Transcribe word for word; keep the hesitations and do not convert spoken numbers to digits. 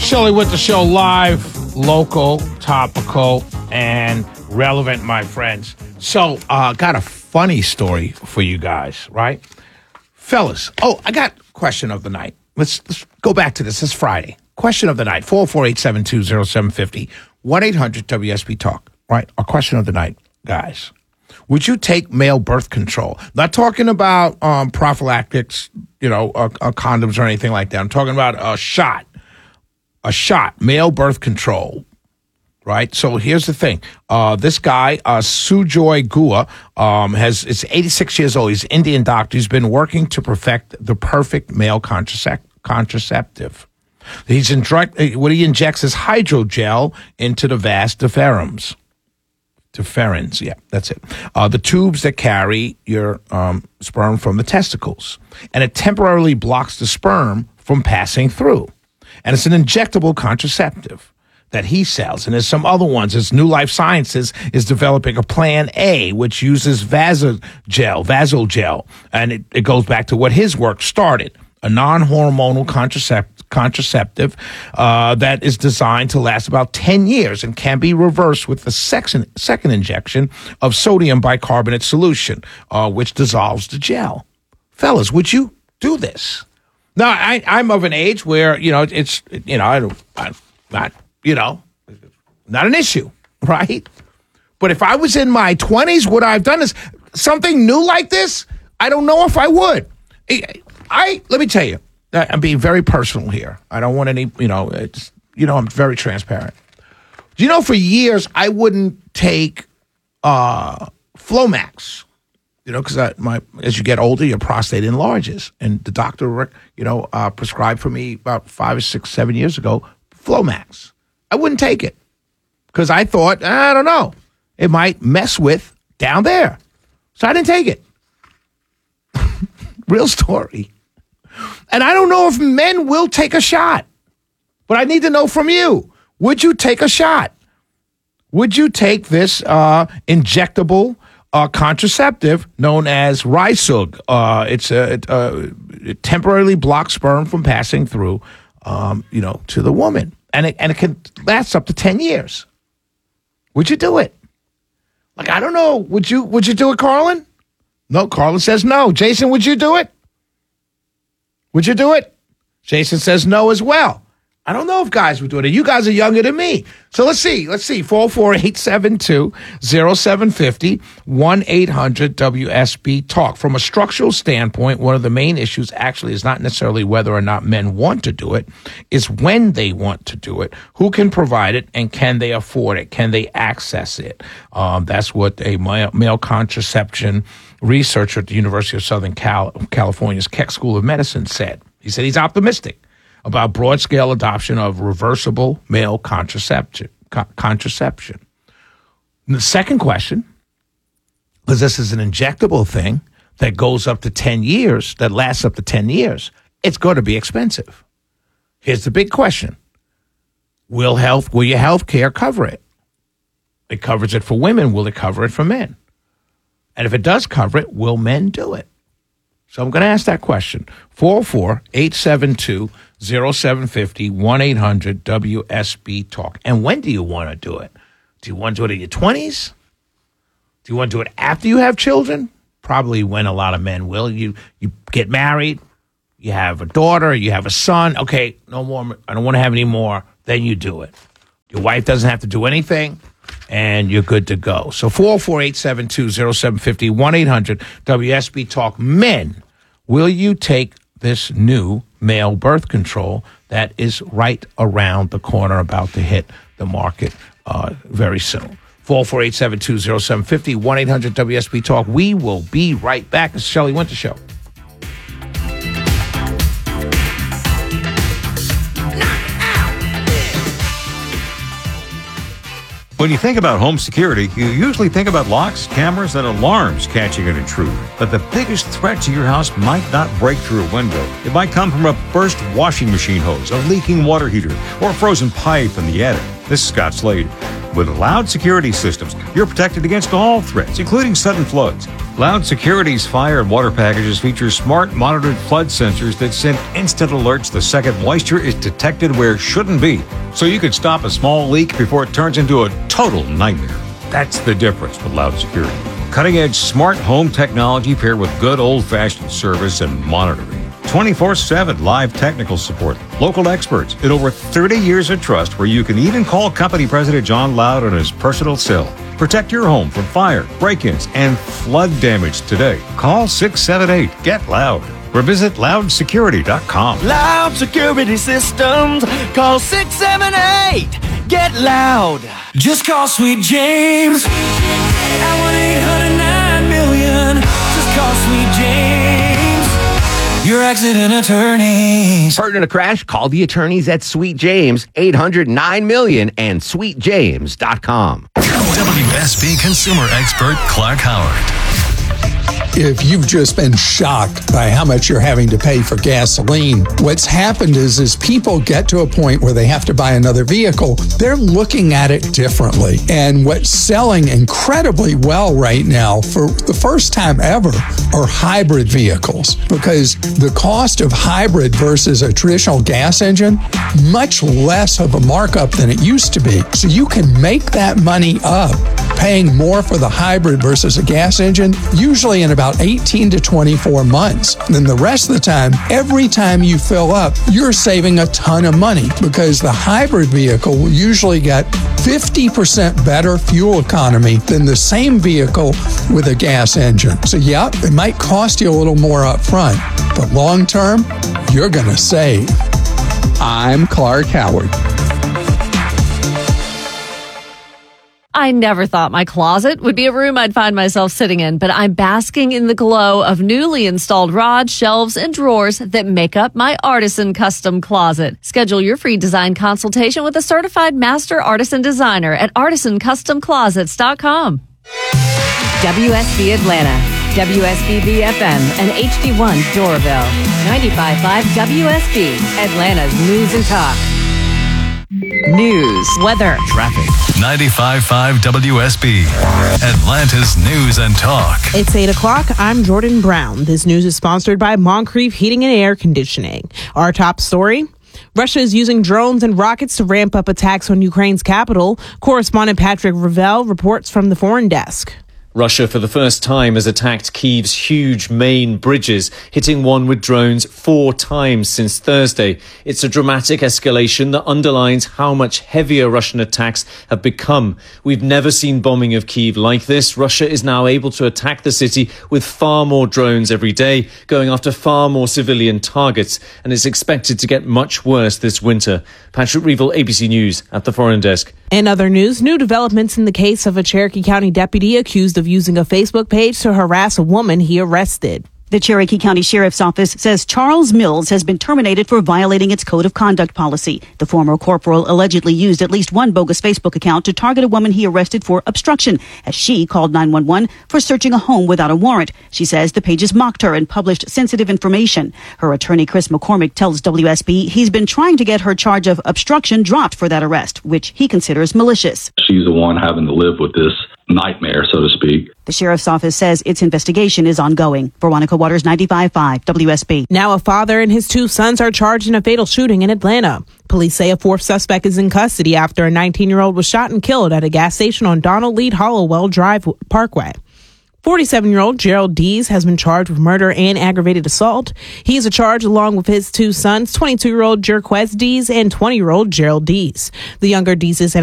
Shelley with the show, live, local, topical, and relevant, my friends. So, uh, got a funny story for you guys, right? Fellas, oh, I got question of the night. Let's, let's go back to this. It's Friday. Question of the night, four oh four, eight seven two, oh seven five oh, one eight hundred W S B Talk, right? Our question of the night, guys. Would you take male birth control? Not talking about um, prophylactics, you know, uh, uh, condoms or anything like that. I'm talking about a shot. A shot, male birth control, right? So here's the thing. Uh, this guy, uh, Sujoy Gua, um, has is eighty-six years old. He's an Indian doctor. He's been working to perfect the perfect male contracept- contraceptive. He's in direct, what he injects is hydrogel into the vas deferens. Deferens, yeah, that's it. Uh, the tubes that carry your um, sperm from the testicles. And it temporarily blocks the sperm from passing through. And it's an injectable contraceptive that he sells. And there's some other ones. It's New Life Sciences is developing a Plan A, which uses Vasogel, Vasogel. And it, it goes back to what his work started, a non-hormonal contracept, contraceptive uh, that is designed to last about ten years and can be reversed with the second, second injection of sodium bicarbonate solution, uh, which dissolves the gel. Fellas, would you do this? No, I, I'm of an age where, you know, it's, you know, I don't, I'm not, you know, not an issue, right? But if I was in my twenties, would I have done this? Something new like this? I don't know if I would. I, I let me tell you, I'm being very personal here. I don't want any, you know, it's, you know, I'm very transparent. Do you know, for years, I wouldn't take uh, Flomax. You know, because my as you get older, your prostate enlarges, and the doctor, you know, uh, prescribed for me about five or six, seven years ago, Flomax. I wouldn't take it because I thought, I don't know, it might mess with down there, so I didn't take it. Real story. And I don't know if men will take a shot, but I need to know from you: would you take a shot? Would you take this uh, injectable Uh, contraceptive known as Rysug? Uh, it's a, it, uh, it temporarily blocks sperm from passing through, um, you know, to the woman, and it and it can last up to ten years. Would you do it? Like, I don't know. Would you? Would you do it, Carlin? No, Carlin says no. Jason, would you do it? Would you do it? Jason says no as well. I don't know if guys would do it. You guys are younger than me. So let's see. Let's see. four oh four, eight seven two, oh seven five oh, one eight hundred W S B Talk. From a structural standpoint, one of the main issues actually is not necessarily whether or not men want to do it, is when they want to do it, who can provide it, and can they afford it? Can they access it? Um, that's what a male, male contraception researcher at the University of Southern Cal- California's Keck School of Medicine said. He said he's optimistic about broad-scale adoption of reversible male contraception. Co- contraception. And the second question, because this is an injectable thing that goes up to ten years, that lasts up to ten years, it's going to be expensive. Here's the big question. Will health, will your health care cover it? It covers it for women. Will it cover it for men? And if it does cover it, will men do it? So I'm going to ask that question. four oh four, eight seven two, oh seven five oh, one eight hundred W S B Talk. And when do you want to do it? Do you want to do it in your twenties? Do you want to do it after you have children? Probably when a lot of men will. You you get married, you have a daughter, you have a son. Okay, no more. I don't want to have any more. Then you do it. Your wife doesn't have to do anything, and you're good to go. So four oh four, eight seven two, oh seven five oh, one eight hundred W S B Talk. Men, will you take this new male birth control that is right around the corner, about to hit the market uh, very soon? four oh four, eight seven two, oh seven five oh, one eight hundred W S B Talk. We will be right back. It's the Shelley Winter Show. When you think about home security, you usually think about locks, cameras, and alarms catching an intruder. But the biggest threat to your house might not break through a window. It might come from a burst washing machine hose, a leaking water heater, or a frozen pipe in the attic. This is Scott Slade. With Loud Security Systems, you're protected against all threats, including sudden floods. Loud Security's fire and water packages feature smart monitored flood sensors that send instant alerts the second moisture is detected where it shouldn't be, so you can stop a small leak before it turns into a total nightmare. That's the difference with Loud Security. Cutting-edge smart home technology paired with good old-fashioned service and monitoring. twenty-four seven live technical support, local experts, and over thirty years of trust where you can even call company president John Loud on his personal cell. Protect your home from fire, break-ins, and flood damage today. Call six seven eight, G E T loud or visit loud security dot com. Loud Security Systems. Call six seven eight, get loud. Just call Sweet James at one eight hundred nine million. Just call Sweet James, your accident attorneys. Hurt in a crash? Call the attorneys at Sweet James, eight hundred nine million and sweet james dot com. W S B consumer expert Clark Howard. If you've just been shocked by how much you're having to pay for gasoline, what's happened is, is people get to a point where they have to buy another vehicle. They're looking at it differently. And what's selling incredibly well right now, for the first time ever, are hybrid vehicles. Because the cost of hybrid versus a traditional gas engine, much less of a markup than it used to be. So you can make that money up paying more for the hybrid versus a gas engine, usually in about eighteen to twenty-four months. And then the rest of the time, every time you fill up, you're saving a ton of money because the hybrid vehicle will usually get fifty percent better fuel economy than the same vehicle with a gas engine. So yeah, it might cost you a little more up front, but long term, you're going to save. I'm Clark Howard. I never thought my closet would be a room I'd find myself sitting in, but I'm basking in the glow of newly installed rods, shelves, and drawers that make up my Artisan Custom Closet. Schedule your free design consultation with a certified master artisan designer at artisan custom closets dot com. W S B Atlanta, W S B B F M, and H D one Doraville. ninety-five point five W S B, Atlanta's news and talk. News, weather, traffic. ninety-five point five W S B, Atlanta's news and talk. It's eight o'clock. I'm Jordan Brown. This news is sponsored by Moncrief Heating and Air Conditioning. Our top story: Russia is using drones and rockets to ramp up attacks on Ukraine's capital. Correspondent Patrick Ravel reports from the Foreign Desk. Russia, for the first time, has attacked Kyiv's huge main bridges, hitting one with drones four times since Thursday. It's a dramatic escalation that underlines how much heavier Russian attacks have become. We've never seen bombing of Kyiv like this. Russia is now able to attack the city with far more drones every day, going after far more civilian targets, and is expected to get much worse this winter. Patrick Reevell, A B C News, at the Foreign Desk. In other news, new developments in the case of a Cherokee County deputy accused of using a Facebook page to harass a woman he arrested. The Cherokee County Sheriff's Office says Charles Mills has been terminated for violating its code of conduct policy. The former corporal allegedly used at least one bogus Facebook account to target a woman he arrested for obstruction, as she called nine one one for searching a home without a warrant. She says the pages mocked her and published sensitive information. Her attorney, Chris McCormick, tells W S B he's been trying to get her charge of obstruction dropped for that arrest, which he considers malicious. She's the one having to live with this nightmare, so to speak. The sheriff's office says its investigation is ongoing. Veronica Waters, ninety-five point five W S B. Now a father and his two sons are charged in a fatal shooting in Atlanta. Police say a fourth suspect is in custody after a nineteen-year-old was shot and killed at a gas station on Donald Lee Hollowell Drive Parkway. forty-seven-year-old Gerald Dees has been charged with murder and aggravated assault. He is a charge along with his two sons, twenty-two-year-old Jerquez Dees and twenty-year-old Gerald Dees. The younger Dees is